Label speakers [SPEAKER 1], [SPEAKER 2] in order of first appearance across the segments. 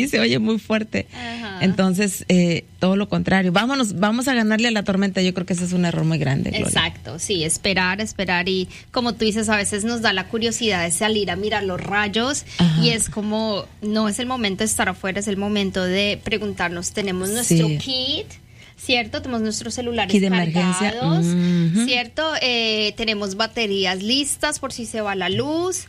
[SPEAKER 1] se oye muy fuerte.
[SPEAKER 2] Ajá.
[SPEAKER 1] Entonces, todo lo contrario. Vamos a ganarle a la tormenta. Yo creo que ese es un error muy grande, Gloria.
[SPEAKER 2] Exacto, sí, esperar y como tú dices, a veces nos da la curiosidad de salir a mirar los rayos. Ajá. Y es como, no es el momento de estar afuera, es el momento de preguntarnos, ¿tenemos nuestro kit? ¿Cierto? Tenemos nuestros celulares
[SPEAKER 1] kit de emergencia.
[SPEAKER 2] cargados, ¿cierto? Tenemos baterías listas por si se va la luz,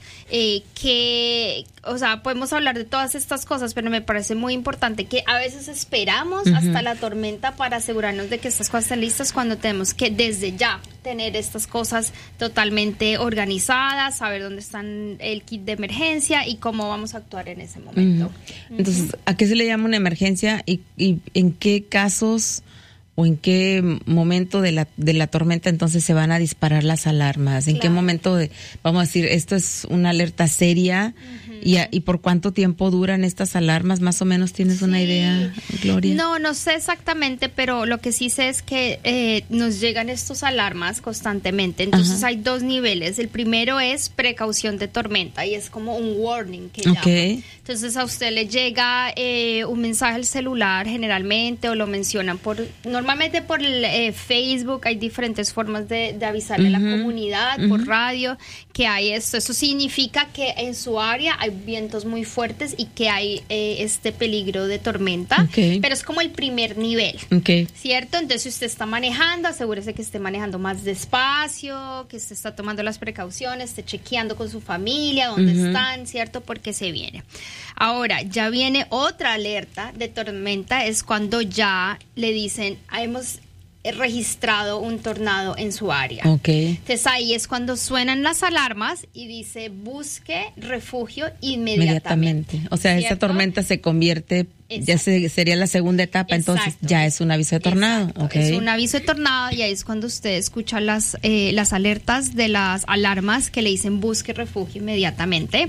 [SPEAKER 2] o sea, podemos hablar de todas estas cosas, pero me parece muy importante que a veces esperamos hasta la tormenta para asegurarnos de que estas cosas estén listas, cuando tenemos que desde ya tener estas cosas totalmente organizadas, saber dónde están el kit de emergencia y cómo vamos a actuar en ese momento.
[SPEAKER 1] Entonces, ¿a qué se le llama una emergencia y en qué casos o en qué momento de la tormenta entonces se van a disparar las alarmas? ¿En qué momento vamos a decir, esto es una alerta seria? ¿Y por cuánto tiempo duran estas alarmas? ¿Más o menos tienes una idea, Gloria?
[SPEAKER 2] No sé exactamente, pero lo que sí sé es que nos llegan estos alarmas constantemente. Entonces hay dos niveles. El primero es precaución de tormenta y es como un warning que llama. Entonces a usted le llega un mensaje al celular generalmente, o lo mencionan normalmente por Facebook. Hay diferentes formas de avisarle a la comunidad, por radio, que hay esto. Eso significa que en su área hay vientos muy fuertes y que hay este peligro de tormenta, pero es como el primer nivel, ¿cierto? Entonces, si usted está manejando, asegúrese que esté manejando más despacio, que usted está tomando las precauciones, esté chequeando con su familia dónde están, ¿cierto? Porque se viene. Ahora, ya viene otra alerta de tormenta, es cuando ya le dicen, hemos registrado un tornado en su área. Entonces ahí es cuando suenan las alarmas y dice, busque refugio inmediatamente.
[SPEAKER 1] O sea, esa tormenta se convierte, ya sería la segunda etapa. Entonces ya es un aviso de tornado.
[SPEAKER 2] Es un aviso de tornado, y ahí es cuando usted escucha las alertas de las alarmas que le dicen busque refugio inmediatamente.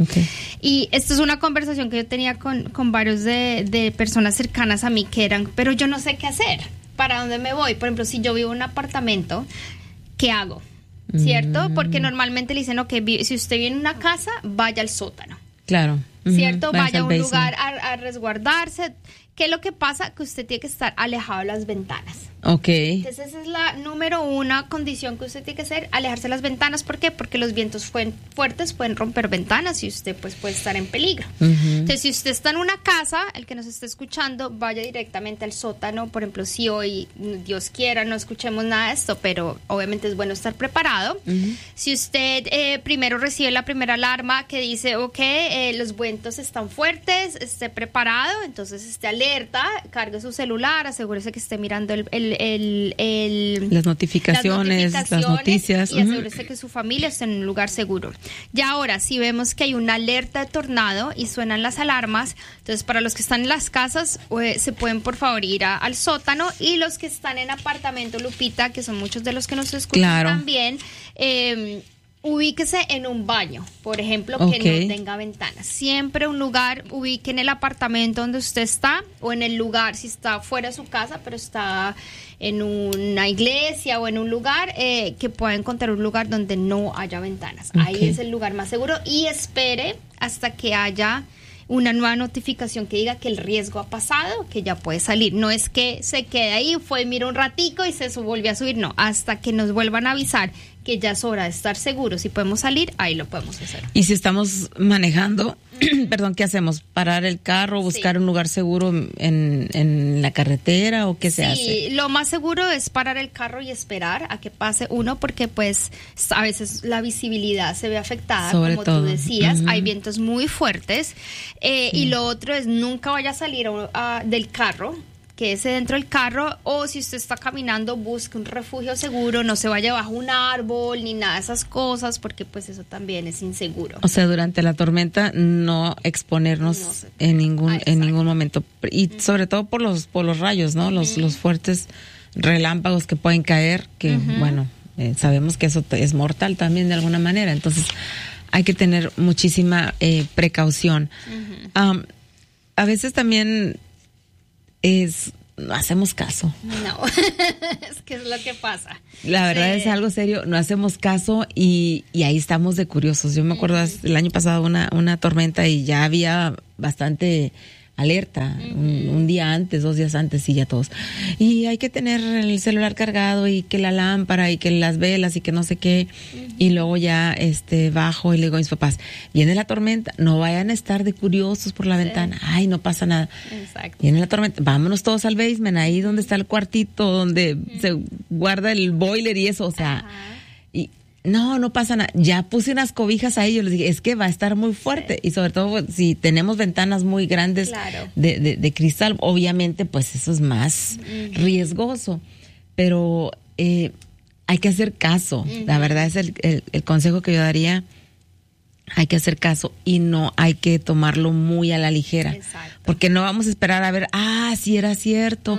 [SPEAKER 2] Y esto es una conversación que yo tenía con varios de personas cercanas a mí que eran, pero yo no sé qué hacer. ¿Para dónde me voy? Por ejemplo, si yo vivo en un apartamento, ¿qué hago? ¿Cierto? Porque normalmente le dicen, si usted vive en una casa, vaya al sótano.
[SPEAKER 1] Claro.
[SPEAKER 2] ¿Cierto? Vaya a un lugar a resguardarse. ¿Qué es lo que pasa? Que usted tiene que estar alejado de las ventanas. Entonces esa es la número una condición que usted tiene que hacer, alejarse de las ventanas. ¿Por qué? Porque los vientos fuertes pueden romper ventanas y usted pues puede estar en peligro. Entonces, si usted está en una casa, el que nos esté escuchando, vaya directamente al sótano. Por ejemplo, si hoy, Dios quiera, no escuchemos nada de esto, pero obviamente es bueno estar preparado. Si usted primero recibe la primera alarma que dice, los vientos están fuertes, esté preparado, entonces esté alerta, cargue su celular, asegúrese que esté mirando
[SPEAKER 1] las notificaciones, las noticias,
[SPEAKER 2] y asegúrese que su familia esté en un lugar seguro. Ya ahora, si vemos que hay una alerta de tornado y suenan las alarmas, entonces para los que están en las casas, se pueden por favor ir al sótano, y los que están en apartamento, Lupita, que son muchos de los que nos escuchan también, ubíquese en un baño, por ejemplo, que no tenga ventanas. Siempre un lugar, ubique en el apartamento donde usted está, o en el lugar, si está fuera de su casa, pero está en una iglesia o en un lugar, que pueda encontrar un lugar donde no haya ventanas. Ahí es el lugar más seguro, y espere hasta que haya una nueva notificación que diga que el riesgo ha pasado, que ya puede salir. No es que se quede ahí, mira un ratico y se volvió a subir, no, hasta que nos vuelvan a avisar que ya es hora de estar seguros y podemos salir, ahí lo podemos hacer.
[SPEAKER 1] Y si estamos manejando, perdón, ¿qué hacemos? ¿Parar el carro, buscar un lugar seguro en la carretera, o qué se hace?
[SPEAKER 2] Sí, lo más seguro es parar el carro y esperar a que pase uno, porque pues a veces la visibilidad se ve afectada, sobre como todo tú decías, hay vientos muy fuertes, y lo otro es nunca vaya a salir del carro, quédese dentro del carro, o si usted está caminando, busque un refugio seguro, no se vaya bajo un árbol ni nada de esas cosas, porque pues eso también es inseguro.
[SPEAKER 1] O sea, durante la tormenta no exponernos en ningún momento, y sobre todo por los rayos, ¿no? Los fuertes relámpagos que pueden caer, que sabemos que eso es mortal también de alguna manera, entonces hay que tener muchísima precaución. A veces también no hacemos caso.
[SPEAKER 2] No, es que es lo que pasa.
[SPEAKER 1] La verdad es algo serio, no hacemos caso, y ahí estamos de curiosos. Yo me acuerdo el año pasado una tormenta, y ya había bastante alerta, un día antes, 2 días antes, y ya todos. Y hay que tener el celular cargado y que la lámpara y que las velas y que no sé qué. Y luego ya bajo y le digo a mis papás, viene la tormenta, no vayan a estar de curiosos por la ventana. Ay, no pasa nada.
[SPEAKER 2] Exacto.
[SPEAKER 1] Viene la tormenta, vámonos todos al basement, ahí donde está el cuartito, donde se guarda el boiler y eso, o sea, y no pasa nada. Ya puse unas cobijas ahí, yo les dije, es que va a estar muy fuerte. Y sobre todo, pues, si tenemos ventanas muy grandes de cristal, obviamente, pues eso es más riesgoso. Pero hay que hacer caso. La verdad es el consejo que yo daría. Hay que hacer caso y no hay que tomarlo muy a la ligera.
[SPEAKER 2] Exacto.
[SPEAKER 1] Porque no vamos a esperar a ver, sí era cierto,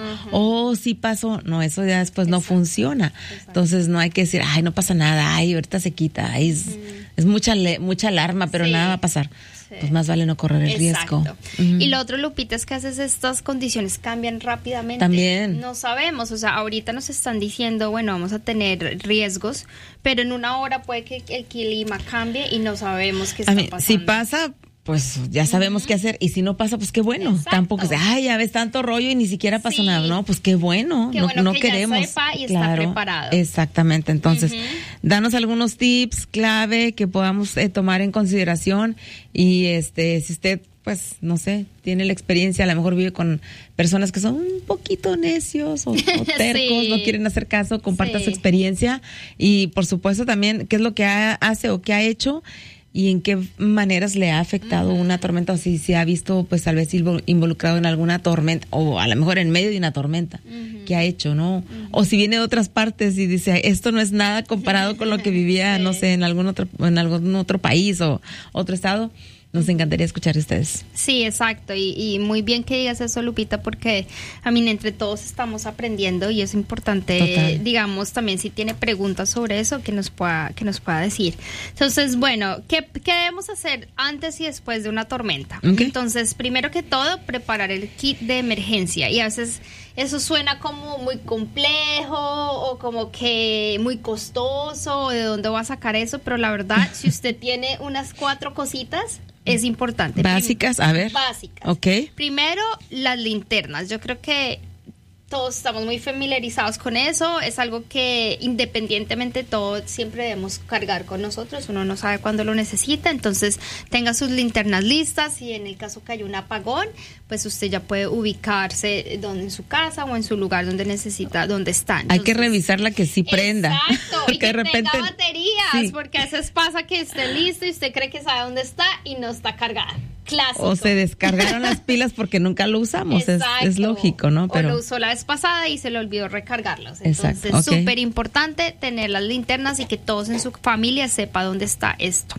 [SPEAKER 1] sí pasó. No, eso ya después no funciona. Exacto. Entonces no hay que decir, no pasa nada, ahorita se quita. Es mucha alarma, pero nada va a pasar. Pues más vale no correr el riesgo.
[SPEAKER 2] Y lo otro, Lupita, es que a veces estas condiciones cambian rápidamente.
[SPEAKER 1] También.
[SPEAKER 2] No sabemos, o sea, ahorita nos están diciendo, bueno, vamos a tener riesgos, pero en una hora puede que el clima cambie y no sabemos qué está pasando.
[SPEAKER 1] Si pasa, pues ya sabemos qué hacer. Y si no pasa, pues qué bueno.
[SPEAKER 2] Exacto.
[SPEAKER 1] Tampoco ya ves tanto rollo y ni siquiera pasó nada. No, pues qué bueno.
[SPEAKER 2] Qué bueno
[SPEAKER 1] no
[SPEAKER 2] que
[SPEAKER 1] queremos.
[SPEAKER 2] ya sepa y está preparado.
[SPEAKER 1] Exactamente. Entonces, danos algunos tips clave que podamos tomar en consideración. Y si usted, pues, no sé, tiene la experiencia, a lo mejor vive con personas que son un poquito necios o tercos, no quieren hacer caso, comparta su experiencia. Y por supuesto también qué es lo que hace o qué ha hecho y en qué maneras le ha afectado una tormenta, o si se ha visto pues tal vez involucrado en alguna tormenta, o a lo mejor en medio de una tormenta, ¿qué ha hecho, no? O si viene de otras partes y dice, esto no es nada comparado con lo que vivía, no sé, en algún otro país o otro estado. Nos encantaría escuchar de ustedes.
[SPEAKER 2] Sí, exacto. Y muy bien que digas eso, Lupita, porque entre todos estamos aprendiendo y es importante, digamos, también si tiene preguntas sobre eso, que nos pueda decir. Entonces, bueno, ¿qué debemos hacer antes y después de una tormenta?
[SPEAKER 1] Okay.
[SPEAKER 2] Entonces, primero que todo, preparar el kit de emergencia. Y a veces eso suena como muy complejo o como que muy costoso, o de dónde va a sacar eso, pero la verdad, si usted tiene unas 4 cositas, es importante.
[SPEAKER 1] Básicas, a ver.
[SPEAKER 2] Básicas.
[SPEAKER 1] Ok.
[SPEAKER 2] Primero, las linternas. Yo creo que todos estamos muy familiarizados con eso. Es algo que independientemente de todo siempre debemos cargar con nosotros. Uno no sabe cuándo lo necesita. Entonces, tenga sus linternas listas y en el caso que haya un apagón, pues usted ya puede ubicarse en su casa o en su lugar donde necesita, donde está. Entonces,
[SPEAKER 1] hay que revisarla que sí prenda.
[SPEAKER 2] Exacto.
[SPEAKER 1] Porque
[SPEAKER 2] y que
[SPEAKER 1] de repente
[SPEAKER 2] tenga baterías, porque a veces pasa que esté listo y usted cree que sabe dónde está y no está cargada. Clásico.
[SPEAKER 1] O se descargaron las pilas porque nunca lo usamos. Es lógico, ¿no?
[SPEAKER 2] Pero o lo usó la vez pasada y se le olvidó recargarlos.
[SPEAKER 1] Exacto.
[SPEAKER 2] Entonces, súper importante tener las linternas y que todos en su familia sepa dónde está esto.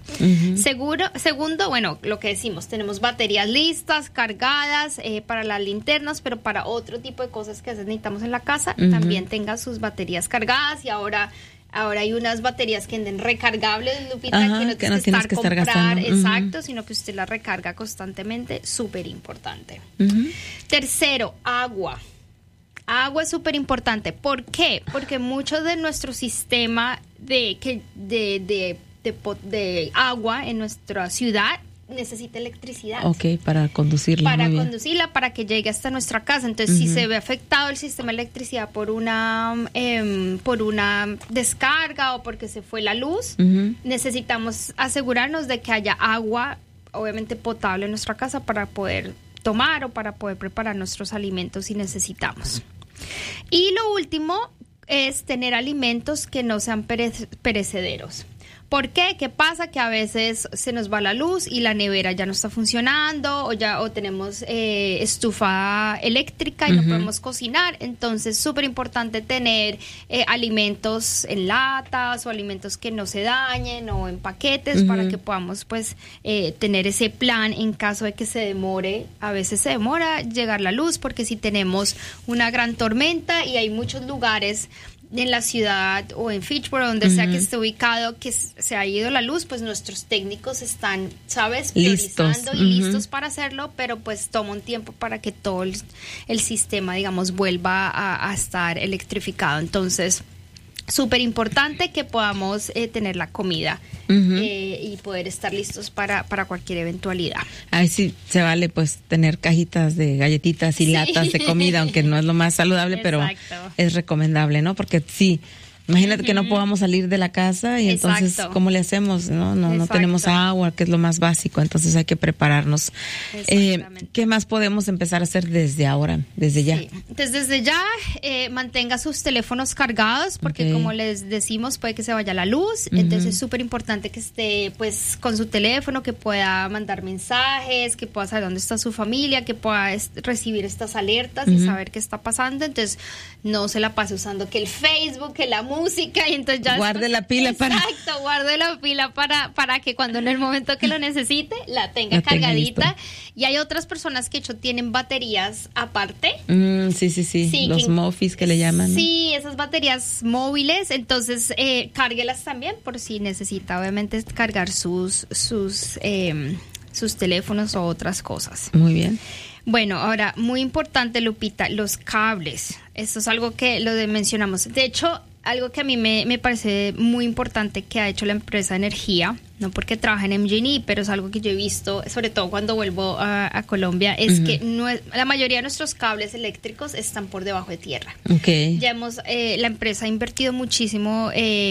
[SPEAKER 2] Segundo, bueno, lo que decimos, tenemos baterías listas, cargadas para las linternas, pero para otro tipo de cosas que a veces necesitamos en la casa, también tenga sus baterías cargadas. Y ahora hay unas baterías que venden recargables, Lupita, que no tienes que estar gastando. Exacto, sino que usted la recarga constantemente, súper importante. Tercero, agua. Agua es súper importante. ¿Por qué? Porque mucho de nuestro sistema de agua en nuestra ciudad necesita electricidad.
[SPEAKER 1] Ok, para conducirla.
[SPEAKER 2] Para que llegue hasta nuestra casa. Entonces, si se ve afectado el sistema de electricidad por una descarga o porque se fue la luz, necesitamos asegurarnos de que haya agua, obviamente potable en nuestra casa para poder tomar o para poder preparar nuestros alimentos si necesitamos. Y lo último es tener alimentos que no sean perecederos. ¿Por qué? ¿Qué pasa? Que a veces se nos va la luz y la nevera ya no está funcionando o tenemos estufa eléctrica y no podemos cocinar. Entonces, súper importante tener alimentos en latas o alimentos que no se dañen o en paquetes para que podamos pues tener ese plan en caso de que se demore. A veces se demora llegar la luz porque si tenemos una gran tormenta y hay muchos lugares en la ciudad o en Fitchburg, donde sea que esté ubicado, que se ha ido la luz, pues nuestros técnicos están, ¿sabes? Priorizando y listos para hacerlo, pero pues toma un tiempo para que todo el sistema, digamos, vuelva a estar electrificado. Entonces, súper importante que podamos tener la comida y poder estar listos para cualquier eventualidad.
[SPEAKER 1] Ahí sí se vale pues tener cajitas de galletitas y latas de comida, aunque no es lo más saludable, pero es recomendable, ¿no? Porque sí, imagínate que no podamos salir de la casa y entonces, ¿cómo le hacemos? No tenemos agua, que es lo más básico, entonces hay que prepararnos. ¿Qué más podemos empezar a hacer desde ahora, desde ya?
[SPEAKER 2] Sí. Desde ya, mantenga sus teléfonos cargados, porque como les decimos, puede que se vaya la luz, entonces es súper importante que esté pues con su teléfono, que pueda mandar mensajes, que pueda saber dónde está su familia, que pueda recibir estas alertas y saber qué está pasando, entonces no se la pase usando que el Facebook, que la música, y entonces ya
[SPEAKER 1] guarde la pila
[SPEAKER 2] guarde la pila para que cuando en el momento que lo necesite la tenga cargadita. Y hay otras personas que hecho tienen baterías aparte.
[SPEAKER 1] Sí, los MOFIs que le llaman, ¿no?
[SPEAKER 2] Sí, esas baterías móviles, entonces cárguelas también por si necesita obviamente cargar sus teléfonos o otras cosas.
[SPEAKER 1] Muy bien.
[SPEAKER 2] Bueno, ahora, muy importante, Lupita, los cables. Esto es algo que mencionamos. De hecho, algo que a mí me parece muy importante que ha hecho la empresa de energía, no porque trabaja en MGE, pero es algo que yo he visto, sobre todo cuando vuelvo a Colombia, es que la mayoría de nuestros cables eléctricos están por debajo de tierra. Ya la empresa ha invertido muchísimo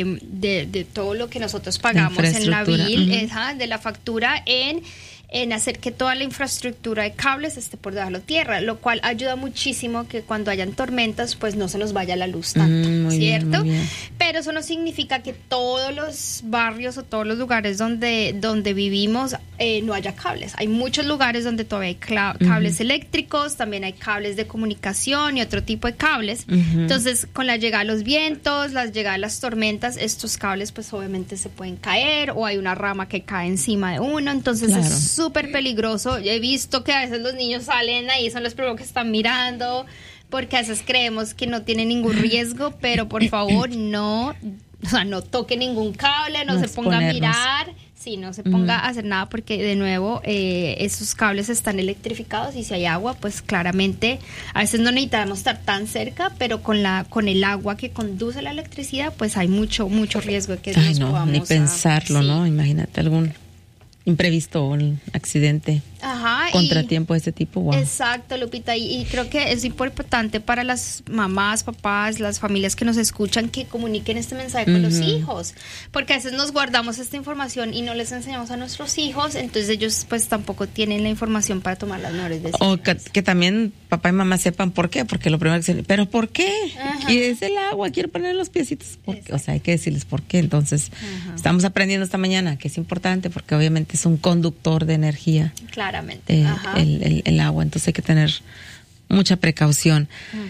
[SPEAKER 2] de todo lo que nosotros pagamos en la bill, de la factura, en hacer que toda la infraestructura de cables esté por debajo de la tierra, lo cual ayuda muchísimo que cuando hayan tormentas, pues no se nos vaya la luz tanto, ¿cierto? Pero eso no significa que todos los barrios o todos los lugares donde vivimos no haya cables. Hay muchos lugares donde todavía hay cables eléctricos, también hay cables de comunicación y otro tipo de cables. Entonces, con la llegada de los vientos, la llegada de las tormentas, estos cables pues obviamente se pueden caer o hay una rama que cae encima de uno, entonces es súper peligroso. Yo he visto que a veces los niños salen ahí, son los primeros que están mirando, porque a veces creemos que no tiene ningún riesgo, pero por favor no toque ningún cable, no se ponga a mirar, no se ponga a hacer nada, porque de nuevo esos cables están electrificados y si hay agua, pues claramente a veces no necesitamos estar tan cerca, pero con el agua que conduce la electricidad, pues hay mucho riesgo de que nos podamos...
[SPEAKER 1] Ni pensarlo, ¿no? Imagínate algún imprevisto o un accidente, contratiempo de este tipo. Wow.
[SPEAKER 2] Exacto, Lupita, y creo que es importante para las mamás, papás, las familias que nos escuchan, que comuniquen este mensaje con los hijos, porque a veces nos guardamos esta información y no les enseñamos a nuestros hijos, entonces ellos pues tampoco tienen la información para tomar las mejores decisiones.
[SPEAKER 1] O que también papá y mamá sepan por qué, porque lo primero que se... ¿Pero por qué? Y es el agua, quiero poner los piecitos. O sea, hay que decirles por qué. Entonces, estamos aprendiendo esta mañana que es importante, porque obviamente es un conductor de energía.
[SPEAKER 2] Claramente.
[SPEAKER 1] El agua, entonces hay que tener mucha precaución.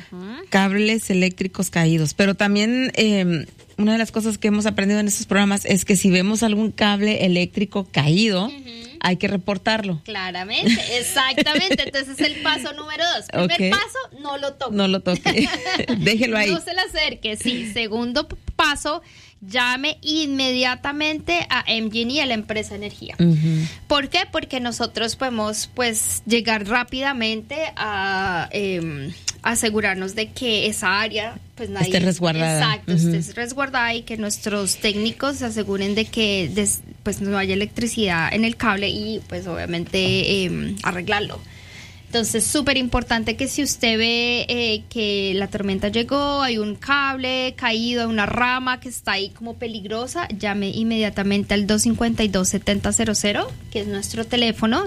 [SPEAKER 1] Cables eléctricos caídos, pero también una de las cosas que hemos aprendido en estos programas es que si vemos algún cable eléctrico caído, hay que reportarlo.
[SPEAKER 2] Claramente, exactamente. Entonces es el paso número 2. Primer paso, no lo toque.
[SPEAKER 1] No lo toque. Déjelo ahí.
[SPEAKER 2] No se le acerque, sí. Segundo paso, llame inmediatamente a MGE, a la empresa de energía. ¿Por qué? Porque nosotros podemos pues llegar rápidamente a asegurarnos de que esa área pues nadie
[SPEAKER 1] esté resguardada.
[SPEAKER 2] Exacto, esté resguardada, y que nuestros técnicos se aseguren de que pues no haya electricidad en el cable y pues obviamente arreglarlo. Entonces, súper importante que si usted ve que la tormenta llegó, hay un cable caído, una rama que está ahí como peligrosa, llame inmediatamente al 252-7000, que es nuestro teléfono,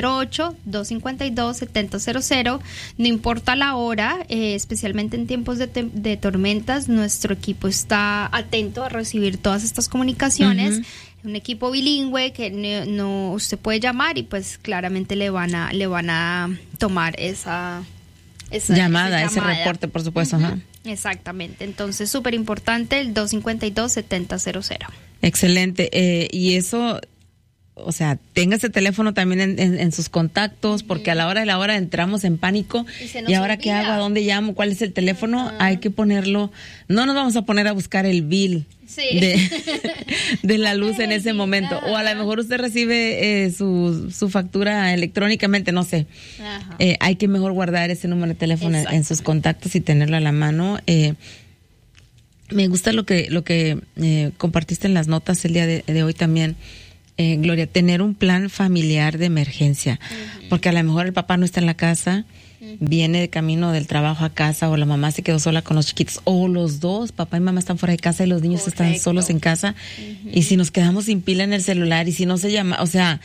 [SPEAKER 2] 608-252-7000. No importa la hora, especialmente en tiempos de tormentas, nuestro equipo está atento a recibir todas estas comunicaciones. Un equipo bilingüe que no usted puede llamar y pues claramente le van a tomar esa
[SPEAKER 1] llamada, ese reporte, por supuesto.
[SPEAKER 2] Exactamente. Entonces, súper importante, el 252-7000.
[SPEAKER 1] Excelente. Y eso, o sea, tenga ese teléfono también en sus contactos, porque a la hora de la hora entramos en pánico y ahora olvida. ¿Qué hago? ¿A dónde llamo? ¿Cuál es el teléfono? Hay que ponerlo. No nos vamos a poner a buscar el bill de la luz en ese momento. O a lo mejor usted recibe su factura electrónicamente, no sé. Hay que mejor guardar ese número de teléfono en sus contactos y tenerlo a la mano. Me gusta lo que compartiste en las notas el día de hoy también, Gloria, tener un plan familiar de emergencia, porque a lo mejor el papá no está en la casa, viene de camino del trabajo a casa, o la mamá se quedó sola con los chiquitos, o los dos, papá y mamá están fuera de casa y los niños están solos en casa, y si nos quedamos sin pila en el celular y si no se llama, o sea,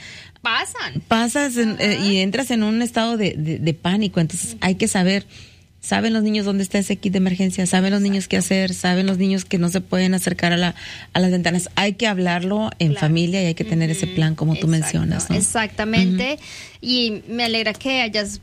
[SPEAKER 1] pasas y entras en un estado de pánico. Entonces hay que saber. Saben los niños dónde está ese kit de emergencia, saben los niños qué hacer, saben los niños que no se pueden acercar a las ventanas. Hay que hablarlo en familia y hay que tener ese plan como tú mencionas, ¿no?
[SPEAKER 2] Exactamente. Y me alegra que hayas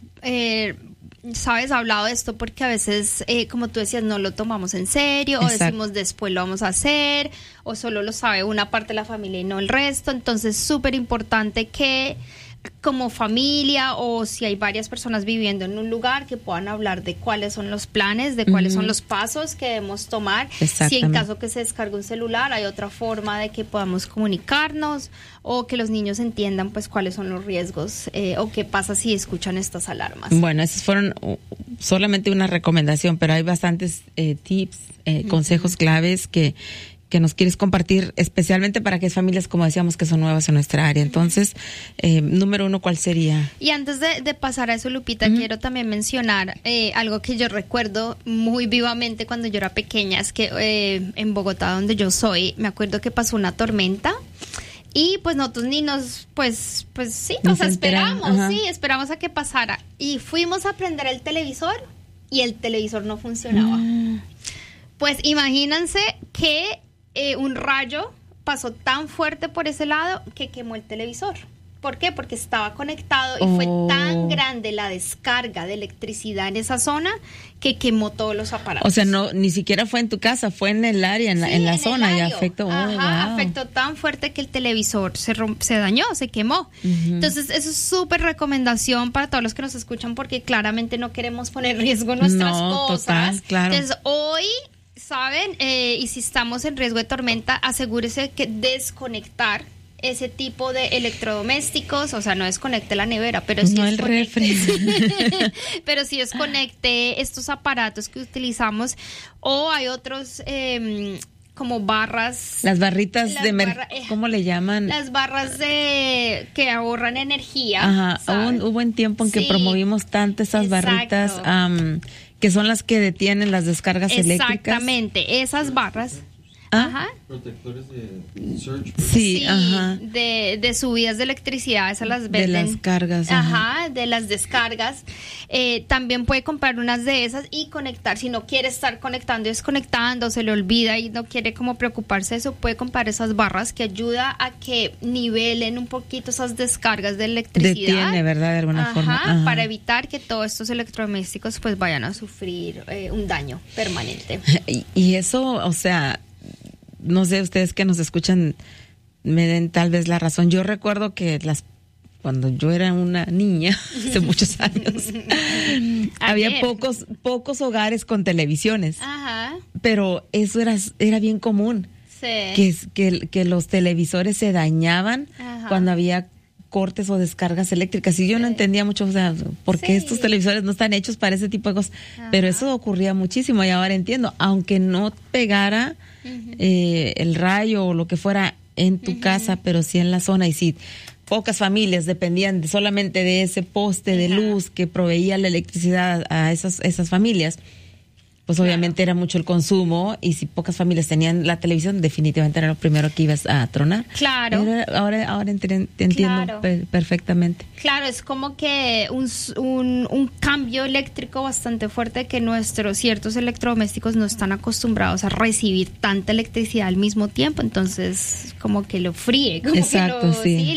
[SPEAKER 2] hablado de esto, porque a veces, como tú decías, no lo tomamos en serio, o decimos después lo vamos a hacer, o solo lo sabe una parte de la familia y no el resto. Entonces, súper importante que como familia, o si hay varias personas viviendo en un lugar, que puedan hablar de cuáles son los planes, de cuáles son los pasos que debemos tomar. Si en caso que se descargue un celular, hay otra forma de que podamos comunicarnos, o que los niños entiendan pues cuáles son los riesgos, o qué pasa si escuchan estas alarmas.
[SPEAKER 1] Bueno, esos fueron solamente una recomendación, pero hay bastantes tips, consejos claves que nos quieres compartir, especialmente para aquellas familias, como decíamos, que son nuevas en nuestra área. Entonces, número 1, ¿cuál sería?
[SPEAKER 2] Y antes de pasar a eso, Lupita, quiero también mencionar algo que yo recuerdo muy vivamente cuando yo era pequeña. Es que en Bogotá, donde yo soy, me acuerdo que pasó una tormenta. Y pues nosotros niños, pues sí, esperamos a que pasara. Y fuimos a prender el televisor y el televisor no funcionaba. Pues imagínense que un rayo pasó tan fuerte por ese lado que quemó el televisor. ¿Por qué? Porque estaba conectado y fue tan grande la descarga de electricidad en esa zona que quemó todos los aparatos.
[SPEAKER 1] O sea, ni siquiera fue en tu casa, fue en el área, en la zona, y afectó.
[SPEAKER 2] Afectó tan fuerte que el televisor se dañó, se quemó. Entonces, eso es súper recomendación para todos los que nos escuchan, porque claramente no queremos poner en riesgo nuestras cosas. Total, claro. Entonces, hoy, ¿saben? Y si estamos en riesgo de tormenta, asegúrese que desconectar ese tipo de electrodomésticos, o sea, no desconecte la nevera, pero sí
[SPEAKER 1] el refri.
[SPEAKER 2] Pero sí desconecte estos aparatos que utilizamos, o hay otros como barras.
[SPEAKER 1] Las barritas ¿cómo le llaman?
[SPEAKER 2] Las barras que ahorran energía.
[SPEAKER 1] Ajá, hubo un tiempo en que promovimos tanto esas barritas, que son las que detienen las descargas eléctricas.
[SPEAKER 2] Exactamente, esas barras.
[SPEAKER 3] Protectores de surge.
[SPEAKER 1] Sí,
[SPEAKER 2] de subidas de electricidad, esas las venden.
[SPEAKER 1] De las cargas.
[SPEAKER 2] De las descargas. También puede comprar unas de esas y conectar. Si no quiere estar conectando y desconectando, se le olvida y no quiere como preocuparse de eso, puede comprar esas barras que ayuda a que nivelen un poquito esas descargas de electricidad.
[SPEAKER 1] Detiene, ¿verdad? De alguna forma.
[SPEAKER 2] Para evitar que todos estos electrodomésticos pues vayan a sufrir un daño permanente.
[SPEAKER 1] Y eso, o sea, no sé, ustedes que nos escuchan me den tal vez la razón. Yo recuerdo que cuando yo era una niña, hace muchos años, había pocos hogares con televisiones. Pero eso era bien común. Sí. Que los televisores se dañaban cuando había cortes o descargas eléctricas. Y yo no entendía mucho, o sea, por qué estos televisores no están hechos para ese tipo de cosas. Pero eso ocurría muchísimo y ahora entiendo. Aunque no pegara el rayo o lo que fuera en tu casa, pero sí en la zona. Y sí, pocas familias dependían solamente de ese poste de luz que proveía la electricidad a esas familias. Pues obviamente era mucho el consumo, y si pocas familias tenían la televisión, definitivamente era lo primero que ibas a tronar.
[SPEAKER 2] Claro.
[SPEAKER 1] Ahora entiendo perfectamente.
[SPEAKER 2] Claro, es como que un cambio eléctrico bastante fuerte, que nuestros ciertos electrodomésticos no están acostumbrados a recibir tanta electricidad al mismo tiempo, entonces como que lo fríe, como
[SPEAKER 1] exacto,
[SPEAKER 2] que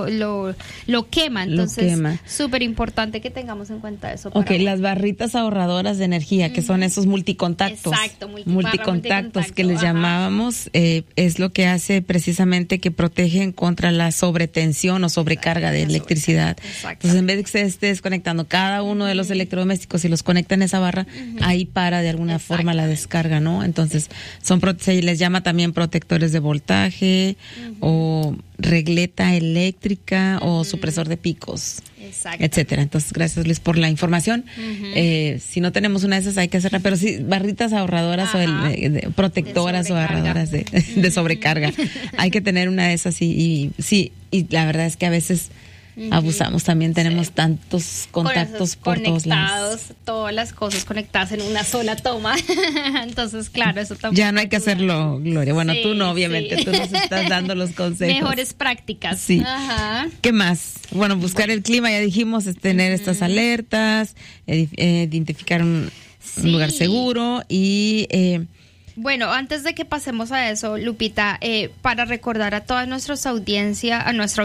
[SPEAKER 2] lo quema. Entonces, súper importante que tengamos en cuenta eso.
[SPEAKER 1] Las barritas ahorradoras de energía, que son esos multicontactos.
[SPEAKER 2] Exacto,
[SPEAKER 1] multicontactos que les llamábamos, es lo que hace precisamente que protegen contra la sobretensión o sobrecarga de electricidad. Entonces, en vez de que se esté desconectando cada uno de los electrodomésticos y los conecta en esa barra, ahí para de alguna forma la descarga, ¿no? Entonces, se les llama también protectores de voltaje, o regleta eléctrica, o supresor de picos. etcétera. Entonces, gracias, Luis, por la información. Si no tenemos una de esas, hay que hacerla, pero sí, barritas ahorradoras o protectoras o ahorradoras de sobrecarga. Hay que tener una de esas y la verdad es que a veces abusamos también, tenemos tantos contactos por todos lados.
[SPEAKER 2] Todas las cosas conectadas en una sola toma. Entonces, claro, eso también.
[SPEAKER 1] Ya no hay que hacerlo, Gloria. Bueno, tú no, obviamente, tú nos estás dando los consejos.
[SPEAKER 2] Mejores prácticas.
[SPEAKER 1] Sí. ¿Qué más? Bueno, buscar el clima, ya dijimos, es tener estas alertas, identificar un lugar seguro y...
[SPEAKER 2] Bueno, antes de que pasemos a eso, Lupita, para recordar a toda nuestra audiencia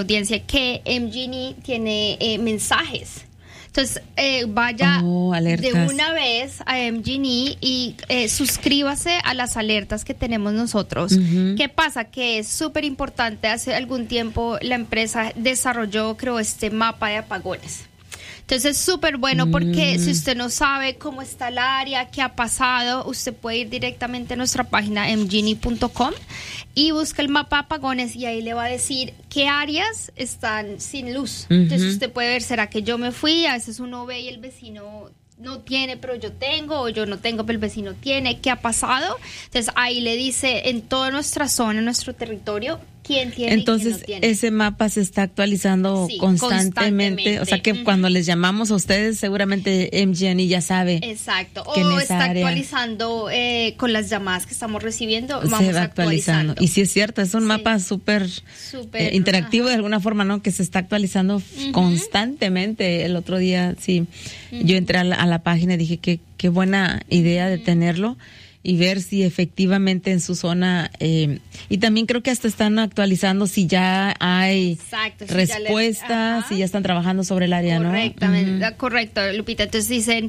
[SPEAKER 2] que MGE tiene mensajes. Entonces, vaya de una vez a MGE y suscríbase a las alertas que tenemos nosotros. ¿Qué pasa? Que es súper importante. Hace algún tiempo la empresa creó este mapa de apagones. Entonces es súper bueno porque si usted no sabe cómo está el área, qué ha pasado, usted puede ir directamente a nuestra página mgini.com y busca el mapa de apagones y ahí le va a decir qué áreas están sin luz. Entonces usted puede ver, ¿será que yo me fui? A veces uno ve y el vecino no tiene, pero yo tengo, o yo no tengo, pero el vecino tiene. ¿Qué ha pasado? Entonces ahí le dice en toda nuestra zona, en nuestro territorio, quién tiene.
[SPEAKER 1] Entonces,
[SPEAKER 2] y quién no tiene.
[SPEAKER 1] ese mapa se está actualizando constantemente. O sea que cuando les llamamos a ustedes, seguramente MGE ya sabe.
[SPEAKER 2] Exacto. O está actualizando con las llamadas que estamos recibiendo.
[SPEAKER 1] Se va actualizando. Y sí es cierto, es un mapa súper interactivo de alguna forma, ¿no? Que se está actualizando constantemente. El otro día, yo entré a la página y dije que qué buena idea de tenerlo y ver si efectivamente en su zona, y también creo que hasta están actualizando si ya hay respuestas, si ya están trabajando sobre el área,
[SPEAKER 2] ¿no? Correcto, Lupita. Entonces dicen,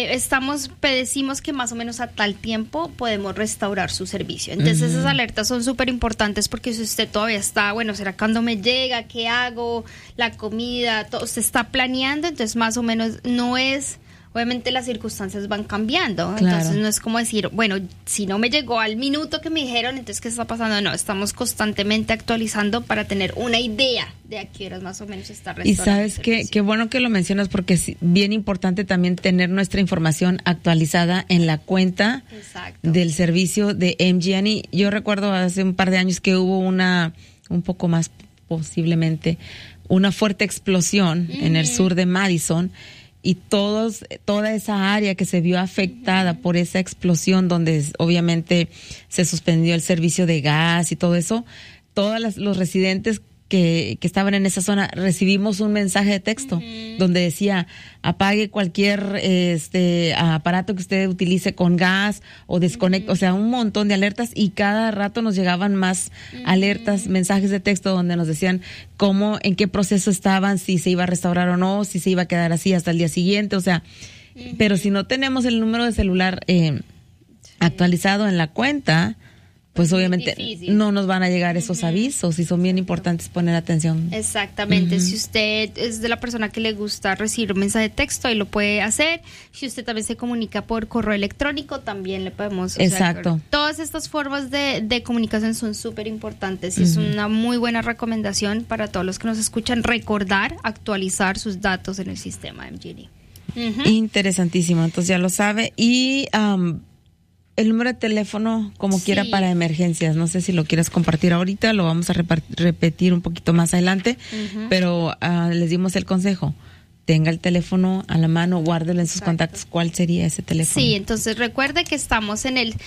[SPEAKER 2] pedimos que más o menos a tal tiempo podemos restaurar su servicio. Entonces esas alertas son súper importantes porque si usted todavía está, ¿será cuándo me llega? ¿Qué hago? La comida, todo, usted está planeando, entonces más o menos no es... Obviamente las circunstancias van cambiando, entonces no es como decir, si no me llegó al minuto que me dijeron, entonces ¿qué está pasando? No, estamos constantemente actualizando para tener una idea de a qué horas más o menos está restaurando.
[SPEAKER 1] Y sabes qué bueno que lo mencionas porque es bien importante también tener nuestra información actualizada en la cuenta del servicio de MGE. Yo recuerdo hace un par de años que hubo un poco más posiblemente, una fuerte explosión en el sur de Madison. Y toda esa área que se vio afectada por esa explosión donde obviamente se suspendió el servicio de gas y todo eso, todos los residentes que estaban en esa zona recibimos un mensaje de texto donde decía apague cualquier aparato que usted utilice con gas o desconecte, o sea, un montón de alertas y cada rato nos llegaban más alertas, mensajes de texto donde nos decían cómo, en qué proceso estaban, si se iba a restaurar o no, si se iba a quedar así hasta el día siguiente, o sea, pero si no tenemos el número de celular actualizado en la cuenta, pues obviamente no nos van a llegar esos avisos y son bien importantes poner atención.
[SPEAKER 2] Exactamente. Si usted es de la persona que le gusta recibir un mensaje de texto, ahí lo puede hacer. Si usted también se comunica por correo electrónico, también le podemos...
[SPEAKER 1] Exacto.
[SPEAKER 2] Todas estas formas de comunicación son súper importantes y es una muy buena recomendación para todos los que nos escuchan recordar, actualizar sus datos en el sistema MGE.
[SPEAKER 1] Interesantísimo, entonces ya lo sabe. Y... el número de teléfono, como quiera, para emergencias. No sé si lo quieras compartir ahorita, lo vamos a repetir un poquito más adelante, pero les dimos el consejo. Tenga el teléfono a la mano, guárdelo en sus contactos. ¿Cuál sería ese teléfono?
[SPEAKER 2] Sí, entonces recuerde que estamos en el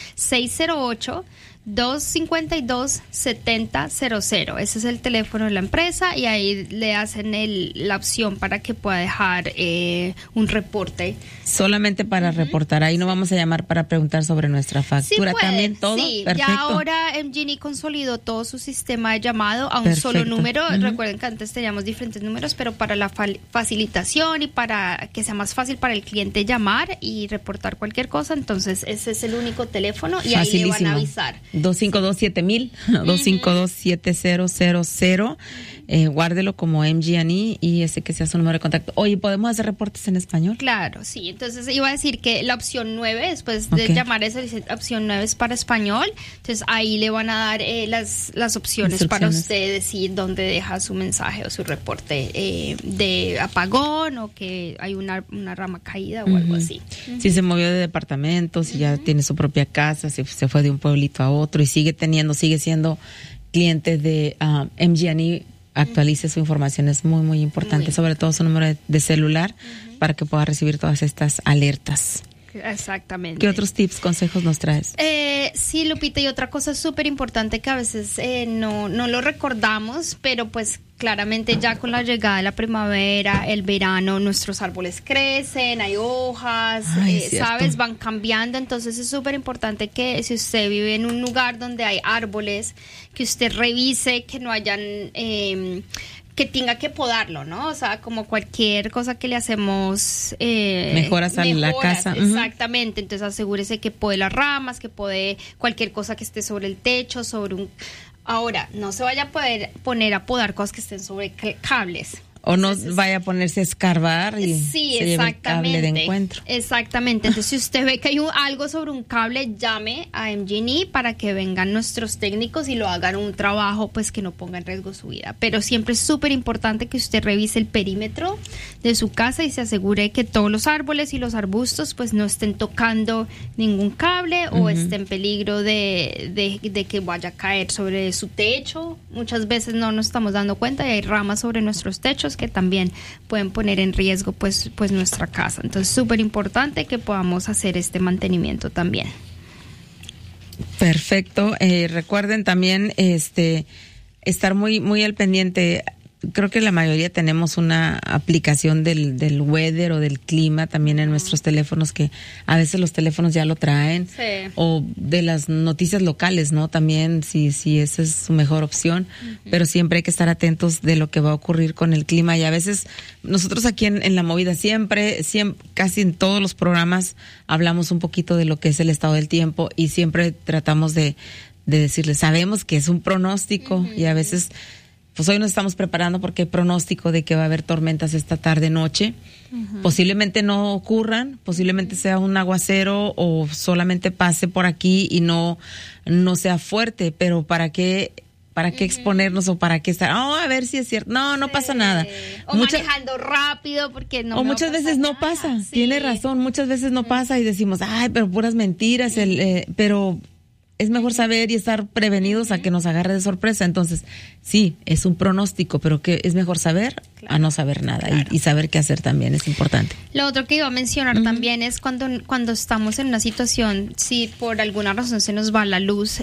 [SPEAKER 2] 608-252-7000. Ese es el teléfono de la empresa y ahí le hacen la opción para que pueda dejar un reporte.
[SPEAKER 1] Solamente para reportar, ahí no vamos a llamar para preguntar sobre nuestra factura. También todo.
[SPEAKER 2] Sí,
[SPEAKER 1] perfecto.
[SPEAKER 2] Ya ahora MGE consolidó todo su sistema de llamado a un solo número. Recuerden que antes teníamos diferentes números, pero para la facilitación y para que sea más fácil para el cliente llamar y reportar cualquier cosa, entonces ese es el único teléfono y ahí le van a avisar.
[SPEAKER 1] 252-7000, 252-7000. guárdelo como MG&E y ese que sea su número de contacto. Oye, ¿podemos hacer reportes en español?
[SPEAKER 2] Claro, sí. Entonces iba a decir que la opción 9, después de llamar esa opción 9 es para español. Entonces ahí le van a dar las opciones para usted decir dónde deja su mensaje o su reporte de apagón o que hay una rama caída o algo así.
[SPEAKER 1] Si se movió de departamento, si ya tiene su propia casa, si se fue de un pueblito a otro y sigue siendo cliente de MG&E, actualice su información, es muy, muy importante, sobre todo su número de celular para que pueda recibir todas estas alertas.
[SPEAKER 2] Exactamente.
[SPEAKER 1] ¿Qué otros tips, consejos nos traes?
[SPEAKER 2] Sí, Lupita, y otra cosa súper importante que a veces no lo recordamos, pero pues claramente ya con la llegada de la primavera, el verano, nuestros árboles crecen, hay hojas, ¿sabes? Van cambiando, entonces es súper importante que si usted vive en un lugar donde hay árboles, que usted revise que no hayan... que tenga que podarlo, ¿no? O sea, como cualquier cosa que le hacemos...
[SPEAKER 1] mejoras a la casa.
[SPEAKER 2] Exactamente, entonces asegúrese que pode las ramas, que pode cualquier cosa que esté sobre el techo, sobre un... Ahora, no se vaya a poner a podar cosas que estén sobre cables.
[SPEAKER 1] O no vaya a ponerse a escarbar y
[SPEAKER 2] sí,
[SPEAKER 1] se lleve el cable de encuentro.
[SPEAKER 2] Exactamente. Entonces, si usted ve que hay algo sobre un cable, llame a MG&E para que vengan nuestros técnicos y lo hagan un trabajo pues que no ponga en riesgo su vida. Pero siempre es súper importante que usted revise el perímetro de su casa y se asegure que todos los árboles y los arbustos pues no estén tocando ningún cable o esté en peligro de que vaya a caer sobre su techo. Muchas veces no nos estamos dando cuenta y hay ramas sobre nuestros techos que también pueden poner en riesgo pues nuestra casa. Entonces, súper importante que podamos hacer este mantenimiento también.
[SPEAKER 1] Perfecto. Recuerden también estar muy, muy al pendiente. Creo que la mayoría tenemos una aplicación del weather o del clima también en nuestros teléfonos, que a veces los teléfonos ya lo traen.
[SPEAKER 2] Sí.
[SPEAKER 1] O de las noticias locales, ¿no? También, si esa es su mejor opción. Pero siempre hay que estar atentos de lo que va a ocurrir con el clima. Y a veces nosotros aquí en La Movida siempre, casi en todos los programas hablamos un poquito de lo que es el estado del tiempo y siempre tratamos de decirles, sabemos que es un pronóstico y a veces... Pues hoy nos estamos preparando porque hay pronóstico de que va a haber tormentas esta tarde-noche. Posiblemente no ocurran, posiblemente sea un aguacero o solamente pase por aquí y no sea fuerte, pero ¿para qué exponernos o para qué estar? A ver si es cierto. No pasa nada.
[SPEAKER 2] O manejando rápido porque no.
[SPEAKER 1] O muchas veces no pasa.
[SPEAKER 2] Sí.
[SPEAKER 1] Tiene razón, muchas veces no pasa y decimos, pero puras mentiras, pero... Es mejor saber y estar prevenidos a que nos agarre de sorpresa. Entonces, sí, es un pronóstico, pero que es mejor saber a no saber nada. Claro. Y saber qué hacer también es importante.
[SPEAKER 2] Lo otro que iba a mencionar también es cuando estamos en una situación, si por alguna razón se nos va la luz,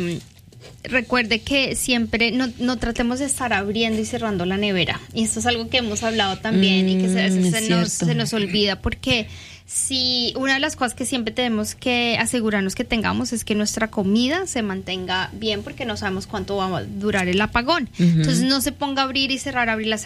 [SPEAKER 2] recuerde que siempre no tratemos de estar abriendo y cerrando la nevera. Y esto es algo que hemos hablado también y que se nos olvida porque... Sí, una de las cosas que siempre tenemos que asegurarnos que tengamos es que nuestra comida se mantenga bien porque no sabemos cuánto va a durar el apagón. Entonces no se ponga a abrir y cerrar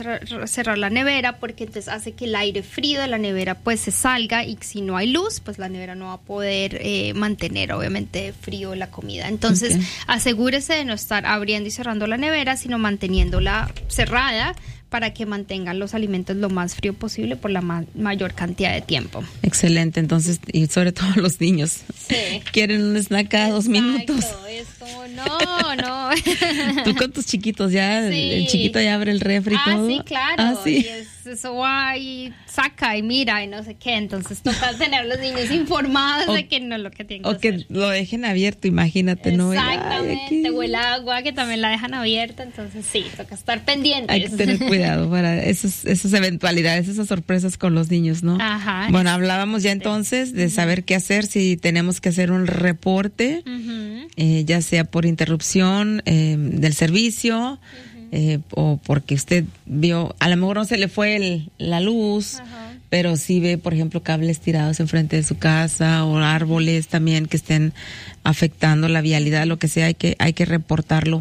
[SPEAKER 2] la nevera porque entonces hace que el aire frío de la nevera pues se salga y si no hay luz pues la nevera no va a poder mantener obviamente frío la comida. Entonces asegúrese de no estar abriendo y cerrando la nevera sino manteniéndola cerrada para que mantengan los alimentos lo más frío posible por la mayor cantidad de tiempo.
[SPEAKER 1] Excelente, entonces, y sobre todo los niños.
[SPEAKER 2] Sí.
[SPEAKER 1] Quieren un snack cada 2 minutos.
[SPEAKER 2] Es como, no.
[SPEAKER 1] Tú con tus chiquitos ya, sí. El chiquito ya abre el refri y todo.
[SPEAKER 2] Sí, claro. Sí. Y eso va y saca y mira y no sé qué. Entonces toca tener a los niños informados de que no es lo que tienen que hacer.
[SPEAKER 1] O que lo dejen abierto, imagínate, ¿no?
[SPEAKER 2] Exactamente, huele a agua que también la dejan abierta. Entonces sí, toca estar pendientes.
[SPEAKER 1] Hay que tener cuidado para esas eventualidades, esas sorpresas con los niños, ¿no?
[SPEAKER 2] Ajá.
[SPEAKER 1] Bueno, hablábamos ya entonces de saber qué hacer si tenemos que hacer un reporte, ya sea por interrupción del servicio, o porque usted vio, a lo mejor no se le fue la luz, pero sí ve, por ejemplo, cables tirados enfrente de su casa o árboles también que estén afectando la vialidad, lo que sea, hay que reportarlo.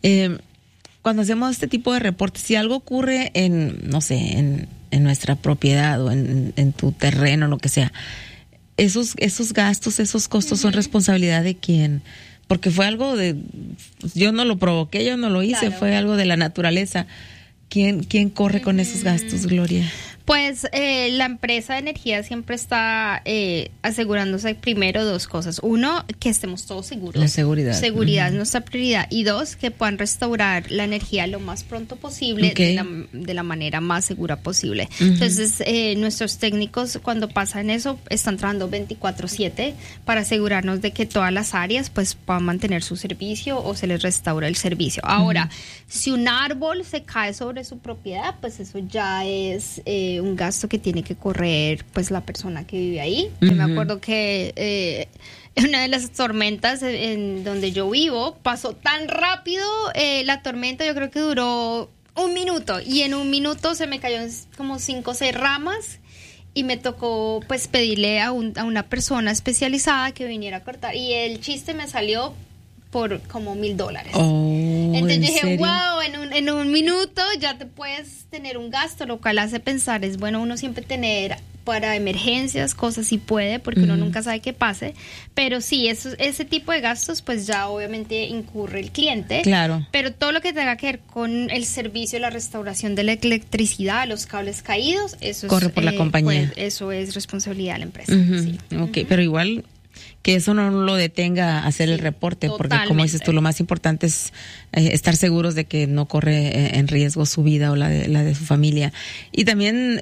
[SPEAKER 1] Cuando hacemos este tipo de reportes, si algo ocurre en nuestra propiedad o en tu terreno, lo que sea, esos gastos, esos costos son responsabilidad de quién, porque fue algo yo no lo provoqué, yo no lo hice, fue algo de la naturaleza. ¿Quién corre con esos gastos, Gloria?
[SPEAKER 2] Pues la empresa de energía siempre está asegurándose primero dos cosas. Uno, que estemos todos seguros.
[SPEAKER 1] La seguridad.
[SPEAKER 2] Seguridad es nuestra prioridad. Y dos, que puedan restaurar la energía lo más pronto posible, de la manera más segura posible. Entonces, nuestros técnicos, cuando pasan eso, están trabajando 24/7 para asegurarnos de que todas las áreas pues puedan mantener su servicio o se les restaura el servicio. Ahora, si un árbol se cae sobre su propiedad, pues eso ya es un gasto que tiene que correr pues la persona que vive ahí. Yo me acuerdo que una de las tormentas en donde yo vivo pasó tan rápido la tormenta, yo creo que duró 1 minuto, y en 1 minuto se me cayó como 5 o 6 ramas y me tocó pues pedirle a una persona especializada que viniera a cortar, y el chiste me salió por como $1,000. Entonces dije,
[SPEAKER 1] ¿serio?
[SPEAKER 2] wow, en un minuto ya te puedes tener un gasto, lo cual hace pensar, es bueno uno siempre tener para emergencias cosas, si puede, porque uno nunca sabe qué pase, pero sí, ese tipo de gastos pues ya obviamente incurre el cliente.
[SPEAKER 1] Claro.
[SPEAKER 2] Pero todo lo que tenga que ver con el servicio, la restauración de la electricidad, los cables caídos, eso
[SPEAKER 1] corre por la compañía.
[SPEAKER 2] Pues, eso es responsabilidad de la empresa. Sí.
[SPEAKER 1] Okay, pero igual que eso no lo detenga a hacer el reporte,
[SPEAKER 2] totalmente.
[SPEAKER 1] Porque como dices tú, lo más importante es estar seguros de que no corre en riesgo su vida o la de su familia. Y también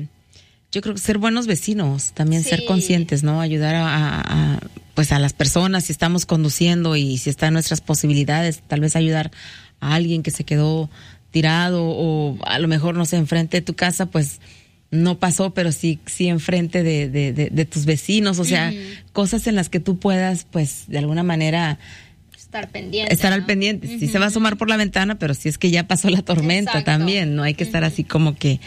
[SPEAKER 1] yo creo que ser buenos vecinos, también ser conscientes, ¿no? Ayudar a las personas si estamos conduciendo y si está en nuestras posibilidades, tal vez ayudar a alguien que se quedó tirado, o a lo mejor, no sé, enfrente de tu casa, pues no pasó, pero sí enfrente de tus vecinos, o sea, cosas en las que tú puedas, pues, de alguna manera
[SPEAKER 2] estar al
[SPEAKER 1] pendiente. Sí se va a asomar por la ventana, pero si es que ya pasó la tormenta. Exacto. También, no hay que estar así como que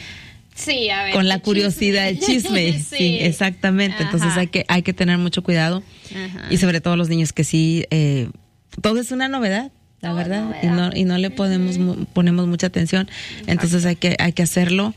[SPEAKER 2] a ver,
[SPEAKER 1] con la curiosidad, el chisme. Sí, exactamente. Ajá. Entonces hay que tener mucho cuidado. Ajá. Y sobre todo los niños que sí, todo es una novedad. La verdad, y no le ponemos mucha atención. Entonces hay que hacerlo.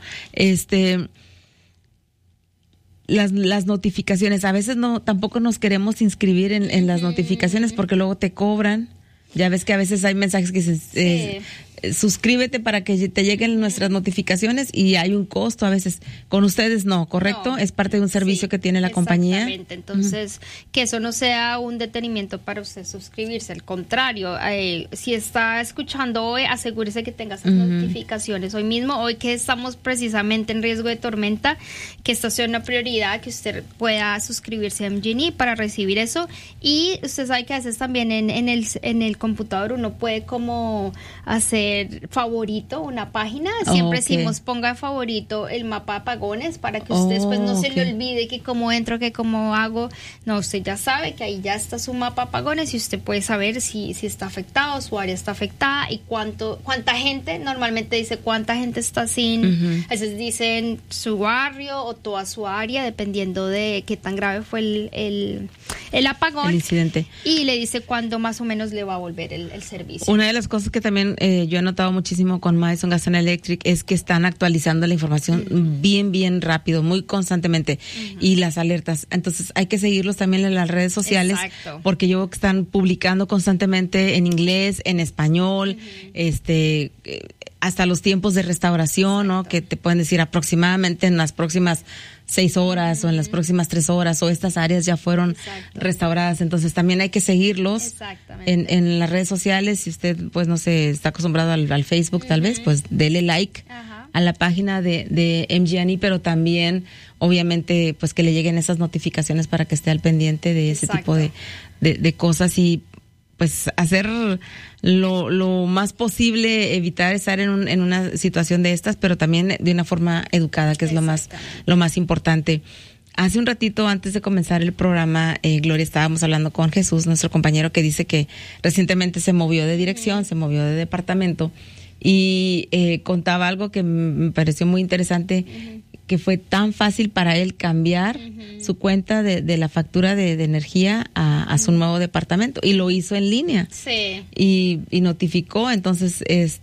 [SPEAKER 1] Las notificaciones, a veces tampoco nos queremos inscribir en las notificaciones porque luego te cobran. Ya ves que a veces hay mensajes que dicen suscríbete para que te lleguen nuestras notificaciones, y hay un costo a veces. Con ustedes no, ¿correcto? No, es parte de un servicio que tiene la compañía.
[SPEAKER 2] Exactamente. Entonces, que eso no sea un detenimiento para usted suscribirse. Al contrario, si está escuchando hoy, asegúrese que tenga esas notificaciones hoy mismo. Hoy que estamos precisamente en riesgo de tormenta, que esto sea una prioridad, que usted pueda suscribirse a MGE para recibir eso. Y usted sabe que a veces también en el computador uno puede como hacer favorito una página. Siempre decimos ponga favorito el mapa de apagones para que usted después no se le olvide que cómo entro, que cómo hago. No, usted ya sabe que ahí ya está su mapa de apagones y usted puede saber si está afectado, su área está afectada y cuánta gente. Normalmente dice cuánta gente está sin, a veces dicen su barrio o toda su área, dependiendo de qué tan grave fue el apagón,
[SPEAKER 1] el incidente,
[SPEAKER 2] y le dice cuándo más o menos le va a volver el servicio.
[SPEAKER 1] Una de las cosas que también yo he notado muchísimo con Madison Gas and Electric es que están actualizando la información bien rápido, muy constantemente, y las alertas. Entonces hay que seguirlos también en las redes sociales. Exacto. Porque yo veo que están publicando constantemente en inglés, en español, hasta los tiempos de restauración, ¿no? Que te pueden decir aproximadamente en las próximas 6 horas o en las próximas 3 horas, o estas áreas ya fueron restauradas. Entonces también hay que seguirlos en las redes sociales. Si usted, pues no sé, está acostumbrado al Facebook, tal vez, pues dele like a la página de MGE, pero también obviamente pues que le lleguen esas notificaciones para que esté al pendiente de ese tipo de cosas, y pues hacer lo más posible, evitar estar en una situación de estas, pero también de una forma educada, que es lo más importante. Hace un ratito, antes de comenzar el programa, Gloria, estábamos hablando con Jesús, nuestro compañero, que dice que recientemente se movió de dirección, se movió de departamento, y contaba algo que me pareció muy interesante, que fue tan fácil para él cambiar su cuenta de la factura de energía a su nuevo departamento, y lo hizo en línea. Sí. Y notificó, entonces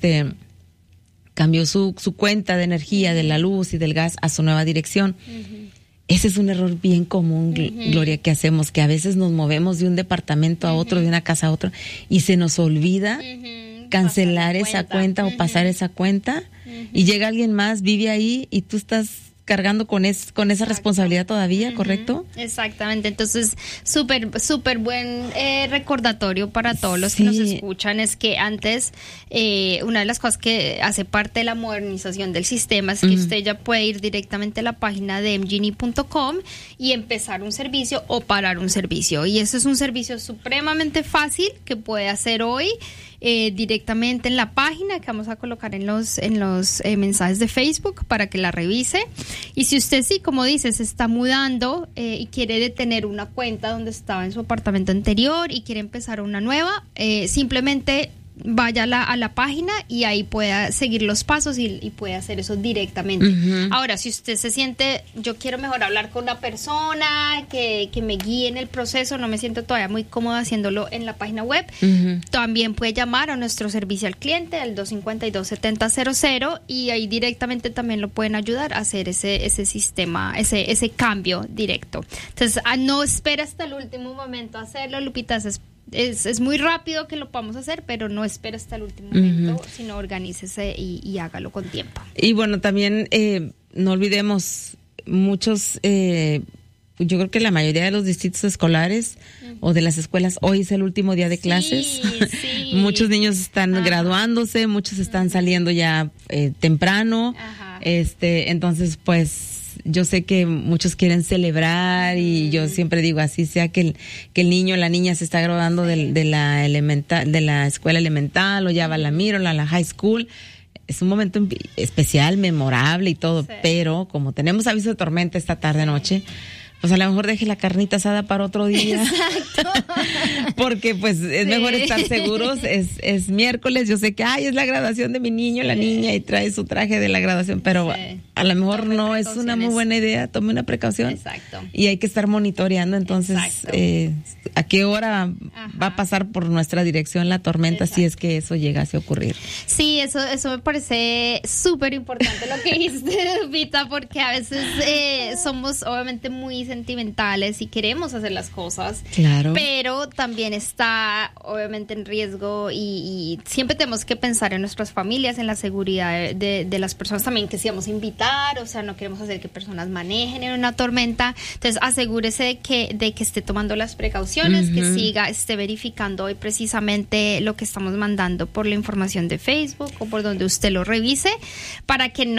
[SPEAKER 1] cambió su cuenta de energía, de la luz y del gas a su nueva dirección. Ese es un error bien común, Gloria, que hacemos, que a veces nos movemos de un departamento a otro, de una casa a otra, y se nos olvida cancelar esa cuenta o pasar esa cuenta, y llega alguien más, vive ahí y tú estás cargando con esa responsabilidad todavía, ¿correcto?
[SPEAKER 2] Exactamente, entonces súper buen recordatorio para todos los que nos escuchan es que antes, una de las cosas que hace parte de la modernización del sistema es que usted ya puede ir directamente a la página de mgenie.com y empezar un servicio o parar un servicio, y eso es un servicio supremamente fácil que puede hacer hoy directamente en la página que vamos a colocar en los mensajes de Facebook para que la revise. Y si usted como dice, se está mudando y quiere detener una cuenta donde estaba en su apartamento anterior y quiere empezar una nueva, simplemente vaya a la página y ahí pueda seguir los pasos y puede hacer eso directamente. Ahora, si usted se siente, yo quiero mejor hablar con una persona que me guíe en el proceso, no me siento todavía muy cómoda haciéndolo en la página web, también puede llamar a nuestro servicio al cliente al 252-7000 y ahí directamente también lo pueden ayudar a hacer ese sistema, ese cambio directo. Entonces, no espera hasta el último momento a hacerlo, Lupita, es muy rápido que lo podamos hacer, pero no espera hasta el último momento, sino organícese y hágalo con tiempo.
[SPEAKER 1] Y bueno, también no olvidemos muchos, yo creo que la mayoría de los distritos escolares o de las escuelas, hoy es el último día de clases. Sí. Muchos niños están graduándose, muchos están saliendo ya temprano. Entonces, pues yo sé que muchos quieren celebrar y yo siempre digo, así sea que el niño o la niña se está graduando de la escuela elemental o ya va a la middle o a la high school, es un momento especial, memorable y todo, pero como tenemos aviso de tormenta esta tarde-noche, pues a lo mejor deje la carnita asada para otro día. Exacto. Porque pues es mejor estar seguros. Es miércoles, yo sé que es la graduación de mi niño, la niña, y trae su traje de la graduación, pero a lo mejor no es una muy buena idea. Tome una precaución. Exacto. Y hay que estar monitoreando entonces a qué hora va a pasar por nuestra dirección la tormenta. Exacto. Si es que eso llegase a ocurrir.
[SPEAKER 2] Sí, eso me parece súper importante lo que dijiste, Lupita, porque a veces somos obviamente muy sentimentales y queremos hacer las cosas, claro, pero también está obviamente en riesgo y siempre tenemos que pensar en nuestras familias, en la seguridad de las personas también que sí vamos a invitar, o sea, no queremos hacer que personas manejen en una tormenta, entonces asegúrese de que esté tomando las precauciones, que esté verificando hoy precisamente lo que estamos mandando por la información de Facebook o por donde usted lo revise, para que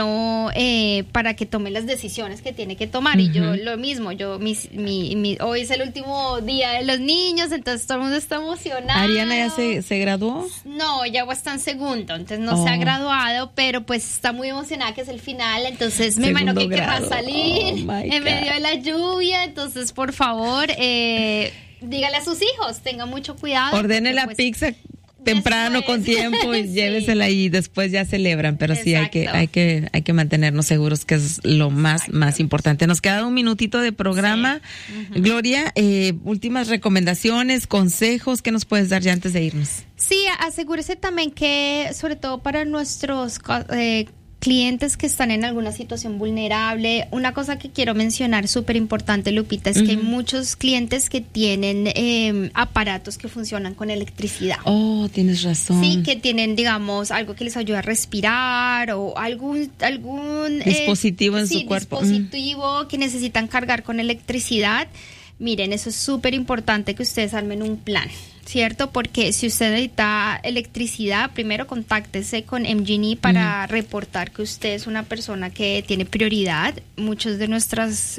[SPEAKER 2] tome las decisiones que tiene que tomar. Y yo lo mismo, hoy es el último día de los niños, entonces todo el mundo está emocionado.
[SPEAKER 1] ¿Ariana ya se graduó?
[SPEAKER 2] No, ya está en segundo, entonces no se ha graduado, pero pues está muy emocionada que es el final, entonces me imagino que querrá salir en medio de la lluvia, entonces por favor, dígale a sus hijos, tenga mucho cuidado.
[SPEAKER 1] Ordene la pizza temprano, con tiempo, y llévesela y después ya celebran, pero exacto, sí hay que mantenernos seguros, que es lo más importante. Nos queda un minutito de programa. Sí. Gloria, últimas recomendaciones, consejos que nos puedes dar ya antes de irnos.
[SPEAKER 2] Sí, asegúrese también que, sobre todo para nuestros clientes que están en alguna situación vulnerable, una cosa que quiero mencionar súper importante, Lupita, es que hay muchos clientes que tienen aparatos que funcionan con electricidad.
[SPEAKER 1] Oh, tienes razón.
[SPEAKER 2] Sí, que tienen, digamos, algo que les ayuda a respirar o algún
[SPEAKER 1] dispositivo en su cuerpo.
[SPEAKER 2] Dispositivo que necesitan cargar con electricidad. Miren, eso es súper importante que ustedes armen un plan, ¿cierto? Porque si usted necesita electricidad, primero contáctese con MGenie para reportar que usted es una persona que tiene prioridad. Muchos de nuestros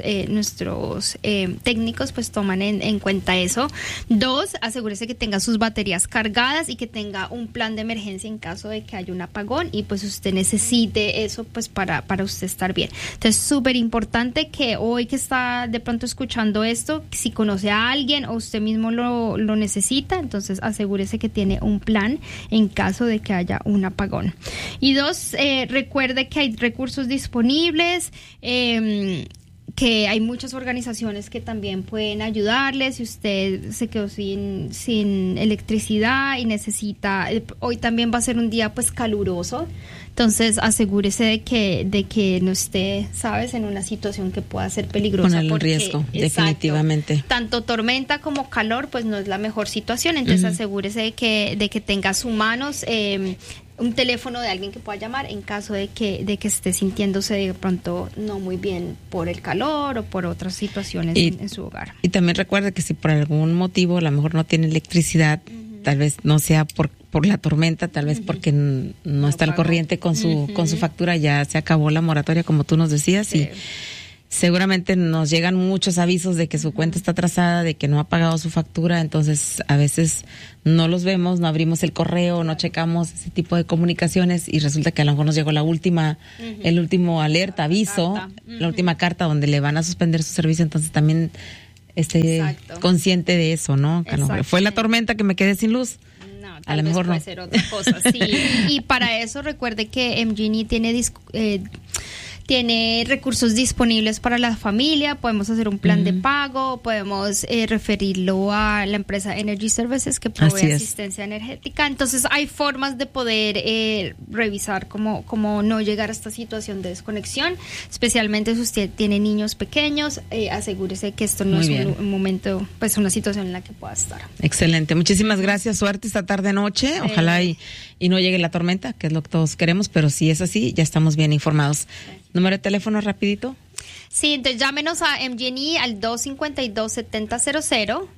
[SPEAKER 2] técnicos pues toman en cuenta eso. 2, asegúrese que tenga sus baterías cargadas y que tenga un plan de emergencia en caso de que haya un apagón y pues usted necesite eso pues para usted estar bien. Entonces, súper importante que hoy que está de pronto escuchando esto, si conoce a alguien o usted mismo lo necesita, entonces asegúrese que tiene un plan en caso de que haya un apagón. Y 2, recuerde que hay recursos disponibles, que hay muchas organizaciones que también pueden ayudarle si usted se quedó sin electricidad y necesita, hoy también va a ser un día pues caluroso, entonces asegúrese de que no esté, sabes, en una situación que pueda ser peligrosa.
[SPEAKER 1] Ponerlo en riesgo, definitivamente.
[SPEAKER 2] Exacto, tanto tormenta como calor pues no es la mejor situación, entonces asegúrese de que tenga a sus manos un teléfono de alguien que pueda llamar en caso de que esté sintiéndose de pronto no muy bien por el calor o por otras situaciones en su hogar.
[SPEAKER 1] Y también recuerde que si por algún motivo a lo mejor no tiene electricidad, tal vez no sea por la tormenta, tal vez porque no está al corriente con su factura, ya se acabó la moratoria como tú nos decías, sí. Y seguramente nos llegan muchos avisos de que su cuenta está atrasada, de que no ha pagado su factura, entonces a veces no los vemos, no abrimos el correo, no checamos ese tipo de comunicaciones y resulta que a lo mejor nos llegó el último alerta, aviso, la última carta donde le van a suspender su servicio, entonces también esté consciente de eso, ¿no? Que a lo mejor fue la tormenta que me quedé sin luz.
[SPEAKER 2] No, a lo mejor puede ser otra cosa, sí. Y para eso recuerde que MGE tiene recursos disponibles para la familia, podemos hacer un plan de pago, podemos referirlo a la empresa Energy Services que provee asistencia energética, entonces hay formas de poder revisar cómo no llegar a esta situación de desconexión, especialmente si usted tiene niños pequeños, asegúrese que esto no es un momento, pues una situación en la que pueda estar.
[SPEAKER 1] Excelente, muchísimas gracias, suerte esta tarde-noche, ojalá y no llegue la tormenta, que es lo que todos queremos, pero si es así, ya estamos bien informados. ¿Número de teléfono rapidito?
[SPEAKER 2] Sí, entonces llámenos a MGE al 252-7000,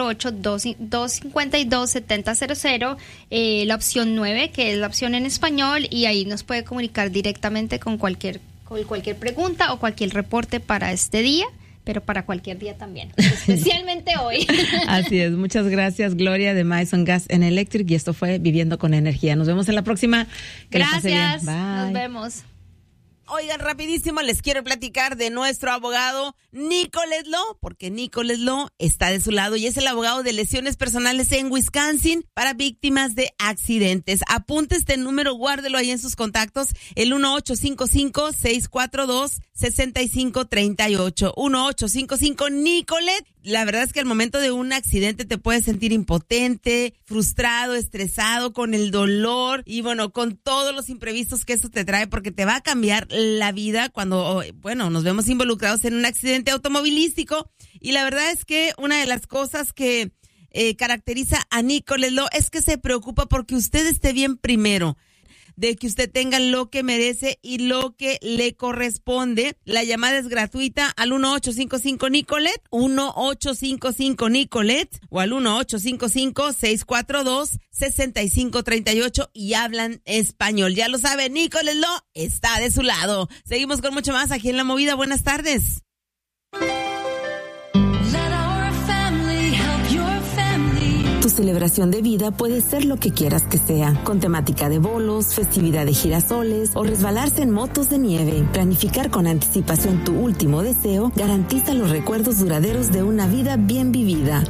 [SPEAKER 2] 608-252-7000, la opción 9, que es la opción en español, y ahí nos puede comunicar directamente con cualquier pregunta o cualquier reporte para este día, pero para cualquier día también, especialmente hoy.
[SPEAKER 1] Así es, muchas gracias, Gloria de Madison Gas and Electric, y esto fue Viviendo con Energía. Nos vemos en la próxima. Que
[SPEAKER 2] gracias, nos vemos.
[SPEAKER 4] Oigan, rapidísimo, les quiero platicar de nuestro abogado Nicholas Law, porque Nicholas Law está de su lado y es el abogado de lesiones personales en Wisconsin para víctimas de accidentes. Apunte este número, guárdelo ahí en sus contactos, el 1-855-642-6538, 1-855-Nicolet. La verdad es que al momento de un accidente te puedes sentir impotente, frustrado, estresado, con el dolor y bueno, con todos los imprevistos que esto te trae, porque te va a cambiar la vida cuando, bueno, nos vemos involucrados en un accidente automovilístico. Y la verdad es que una de las cosas que caracteriza a Nicholas Law es que se preocupa porque usted esté bien primero, de que usted tenga lo que merece y lo que le corresponde. La llamada es gratuita al 1-855-NICOLET, 1-855-NICOLET o al 1-855-642-6538 y hablan español. Ya lo sabe, Nicholas Law está de su lado. Seguimos con mucho más aquí en La Movida. Buenas tardes.
[SPEAKER 5] Tu celebración de vida puede ser lo que quieras que sea, con temática de bolos, festividad de girasoles o resbalarse en motos de nieve. Planificar con anticipación tu último deseo garantiza los recuerdos duraderos de una vida bien vivida.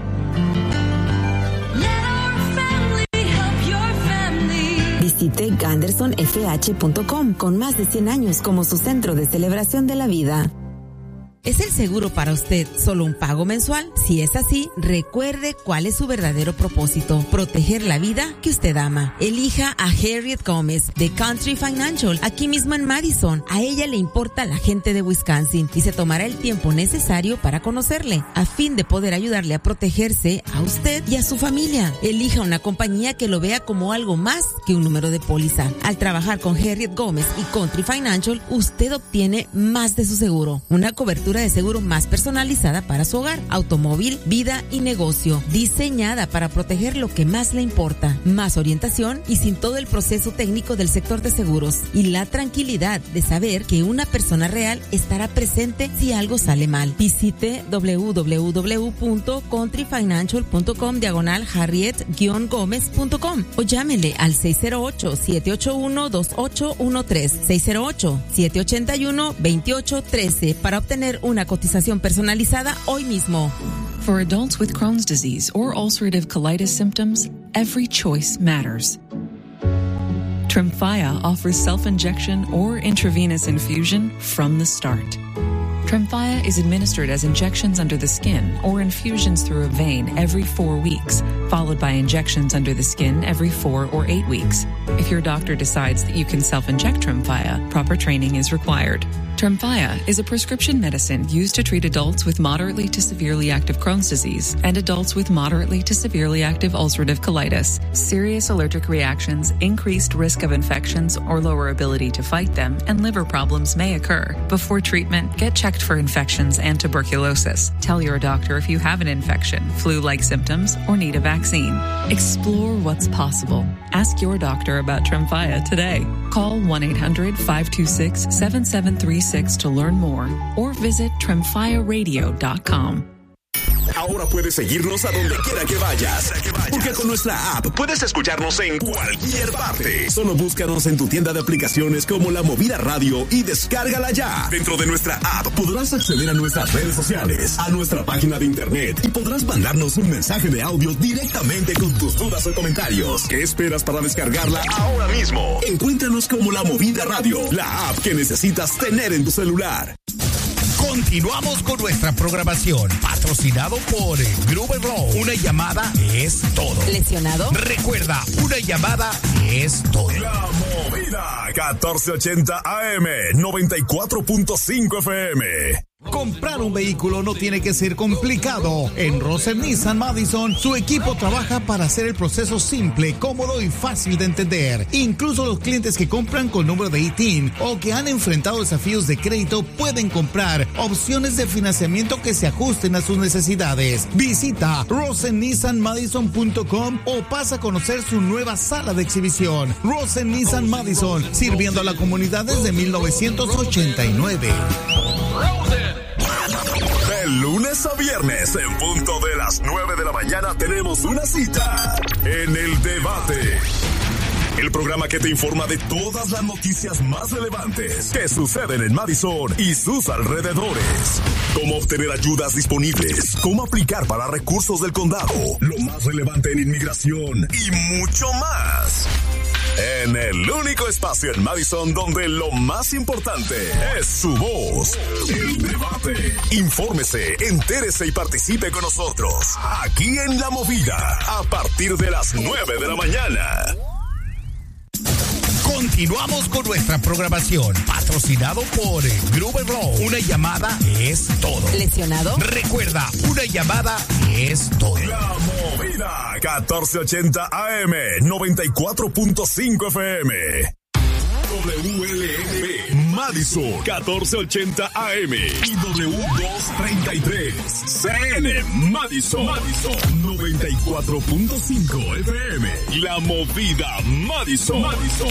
[SPEAKER 5] Visite GandersonFH.com con más de 100 años como su centro de celebración de la vida.
[SPEAKER 4] ¿Es el seguro para usted solo un pago mensual? Si es así, recuerde cuál es su verdadero propósito: proteger la vida que usted ama. Elija a Harriet Gómez de Country Financial, aquí mismo en Madison. A ella le importa la gente de Wisconsin y se tomará el tiempo necesario para conocerle, a fin de poder ayudarle a protegerse a usted y a su familia. Elija una compañía que lo vea como algo más que un número de póliza. Al trabajar con Harriet Gómez y Country Financial, usted obtiene más de su seguro, una cobertura de seguro más personalizada para su hogar, automóvil, vida y negocio, diseñada para proteger lo que más le importa, más orientación y sin todo el proceso técnico del sector de seguros, y la tranquilidad de saber que una persona real estará presente si algo sale mal. Visite www.countryfinancial.com/Harriet-Gómez.com o llámele al 608-781-2813, 608-781-2813 para obtener una cotización personalizada hoy mismo.
[SPEAKER 6] For adults with Crohn's disease or ulcerative colitis symptoms, every choice matters. Tremfya offers self-injection or intravenous infusion from the start. Tremfya is administered as injections under the skin or infusions through a vein every 4 weeks, followed by injections under the skin every 4 or 8 weeks. If your doctor decides that you can self-inject Tremfya, proper training is required. Tremfya is a prescription medicine used to treat adults with moderately to severely active Crohn's disease and adults with moderately to severely active ulcerative colitis. Serious allergic reactions, increased risk of infections or lower ability to fight them, and liver problems may occur. Before treatment, get checked for infections and tuberculosis. Tell your doctor if you have an infection, flu-like symptoms, or need a vaccine. Explore what's possible. Ask your doctor about Tremfya today. Call 1-800-526-7736 to learn more or visit tremfyaradio.com.
[SPEAKER 7] Ahora puedes seguirnos a donde quiera que vayas, porque con nuestra app puedes escucharnos en cualquier parte. Solo búscanos en tu tienda de aplicaciones como La Movida Radio y descárgala ya. Dentro de nuestra app podrás acceder a nuestras redes sociales, a nuestra página de internet y podrás mandarnos un mensaje de audio directamente con tus dudas o comentarios. ¿Qué esperas para descargarla ahora mismo? Encuéntranos como La Movida Radio, la app que necesitas tener en tu celular.
[SPEAKER 8] Continuamos con nuestra programación, patrocinado por Gruber Law. Una llamada es todo.
[SPEAKER 4] ¿Lesionado?
[SPEAKER 8] Recuerda, una llamada es todo.
[SPEAKER 7] La Movida, 1480 AM, 94.5 FM.
[SPEAKER 8] Comprar un vehículo no tiene que ser complicado. En Rosen Nissan Madison, su equipo trabaja para hacer el proceso simple, cómodo y fácil de entender. Incluso los clientes que compran con número de ITIN o que han enfrentado desafíos de crédito pueden comprar opciones de financiamiento que se ajusten a sus necesidades. Visita rosennissanmadison.com o pasa a conocer su nueva sala de exhibición. Rosen Nissan Madison, sirviendo a la comunidad desde 1989.
[SPEAKER 7] De lunes a viernes, en punto de las 9 de la mañana, tenemos una cita en El Debate. El programa que te informa de todas las noticias más relevantes que suceden en Madison y sus alrededores. Cómo obtener ayudas disponibles, cómo aplicar para recursos del condado, lo más relevante en inmigración y mucho más. En el único espacio en Madison donde lo más importante es su voz. El Debate. Infórmese, entérese y participe con nosotros. Aquí en La Movida, a partir de las 9 de la mañana.
[SPEAKER 8] Continuamos con nuestra programación, patrocinado por Gruber Law. Una llamada es todo.
[SPEAKER 4] ¿Lesionado?
[SPEAKER 8] Recuerda, una llamada es todo.
[SPEAKER 7] La Movida, 1480 AM, 94.5 FM. WLNB, Madison, 1480 AM y W233, CN, Madison, 94.5 FM. La Movida, Madison.